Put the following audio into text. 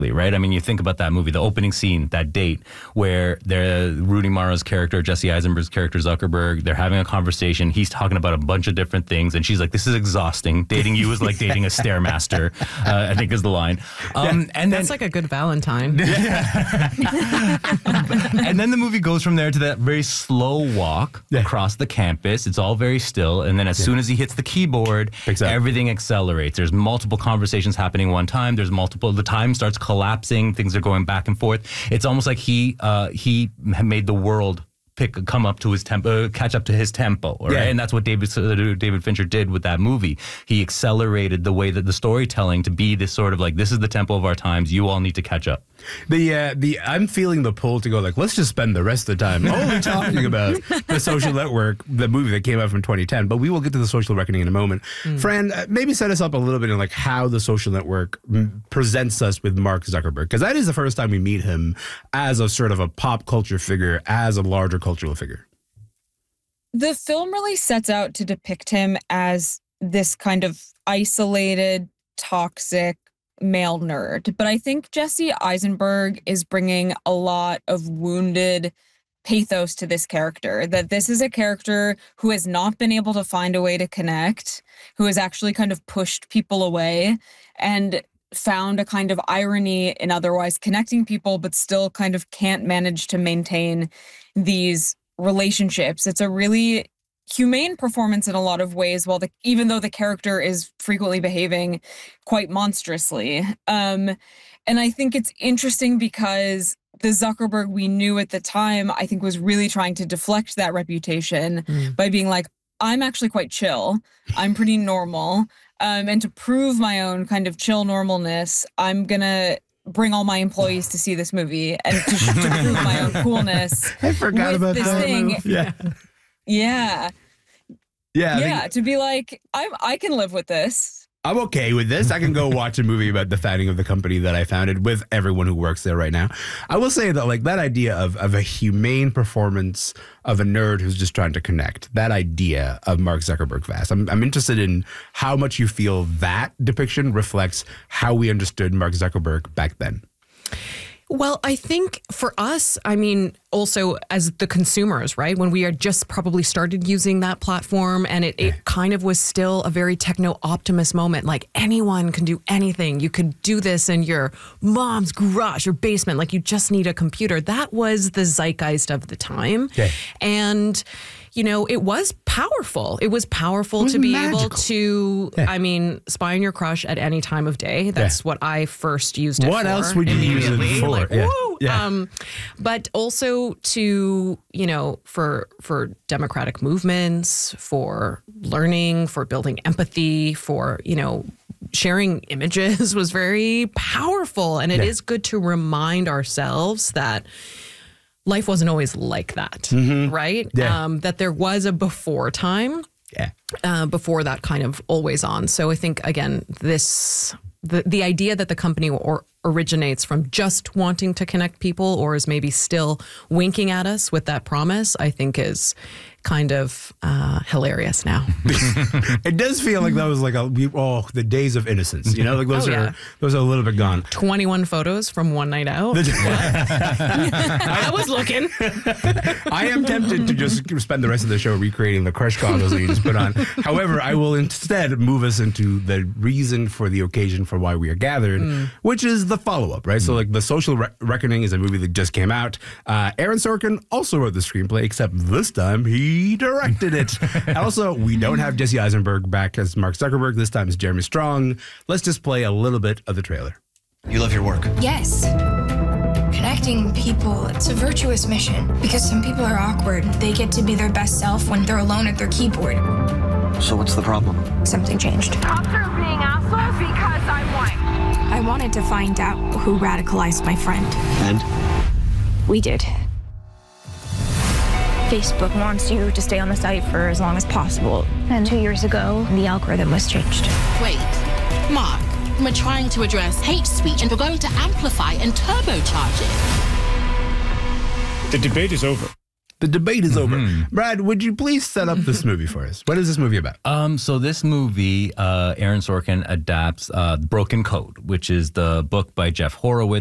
right? I mean, you think about that movie, the opening scene, that date where Rooney Mara's character, Jesse Eisenberg's character, Zuckerberg, they're having a conversation. He's talking about a bunch of different things, and she's like, "This is exhausting. Dating you is like dating a stairmaster," I think is the line. And that's like a good Valentine. And then the movie goes from there to that very slow walk across the campus. It's all very still, and then as soon as he hits the keyboard, everything accelerates. There's multiple conversations happening one time. The time starts collapsing. Things are going back and forth. It's almost like he made the world come up to his tempo, catch up to his tempo, right? And that's what David Fincher did with that movie. He accelerated the way that the storytelling to be this sort of like, this is the tempo of our times. You all need to catch up. I'm feeling the pull to go like, let's just spend the rest of the time only talking about The Social Network, the movie that came out from 2010. But we will get to The Social Reckoning in a moment. Fran, maybe set us up a little bit in like how The Social Network presents us with Mark Zuckerberg, because that is the first time we meet him as a sort of a pop culture figure, as a larger cultural figure. The film really sets out to depict him as this kind of isolated, toxic male nerd. But I think Jesse Eisenberg is bringing a lot of wounded pathos to this character, that this is a character who has not been able to find a way to connect, who has actually kind of pushed people away and found a kind of irony in otherwise connecting people, but still kind of can't manage to maintain these relationships. It's a really humane performance in a lot of ways, even though the character is frequently behaving quite monstrously. And I think it's interesting because the Zuckerberg we knew at the time, I think, was really trying to deflect that reputation by being like, I'm actually quite chill. I'm pretty normal. And to prove my own kind of chill normalness, I'm going to bring all my employees to see this movie and to prove my own coolness. I forgot about this that thing. Yeah. To be like, I can live with this. I'm okay with this. I can go watch a movie about the founding of the company that I founded with everyone who works there right now. I will say that like that idea of a humane performance of a nerd who's just trying to connect, that idea of Mark Zuckerberg fast. I'm interested in how much you feel that depiction reflects how we understood Mark Zuckerberg back then. Well, I think for us, I mean, also as the consumers, right? When we are just probably started using that platform and it kind of was still a very techno-optimist moment. Like anyone can do anything. You could do this in your mom's garage or basement. Like you just need a computer. That was the zeitgeist of the time. And you know, it was powerful. It was powerful to be able to, I mean, spy on your crush at any time of day. That's what I first used it for. What else would you use it for? Like, woo! But also to, you know, for democratic movements, for learning, for building empathy, for, you know, sharing images was very powerful. And it is good to remind ourselves that life wasn't always like that, right? That there was a before time, before that kind of always on. So I think, again, the idea that the company originates from just wanting to connect people or is maybe still winking at us with that promise, I think is kind of hilarious now. It does feel like that was like the days of innocence, you know, like those are a little bit gone. 21 photos from one night out. I was looking. I am tempted to just spend the rest of the show recreating the crush goggles that you just put on. However, I will instead move us into the reason for the occasion for why we are gathered, which is the follow-up, right? So like The Social Reckoning is a movie that just came out. Aaron Sorkin also wrote the screenplay, except this time he directed it. And also, we don't have Jesse Eisenberg back as Mark Zuckerberg. This time it's Jeremy Strong. Let's just play a little bit of the trailer. You love your work? Yes. Connecting people, it's a virtuous mission because some people are awkward. They get to be their best self when they're alone at their keyboard. So what's the problem? Something changed. Cops are being assholes because I'm white. I wanted to find out who radicalized my friend. And? We did. Facebook wants you to stay on the site for as long as possible. And 2 years ago, the algorithm was changed. Wait, Mark, we're trying to address hate speech and we're going to amplify and turbocharge it. The debate is over. The debate is over. Brad, would you please set up this movie for us? What is this movie about? So this movie, Aaron Sorkin adapts Broken Code, which is the book by Jeff Horowitz.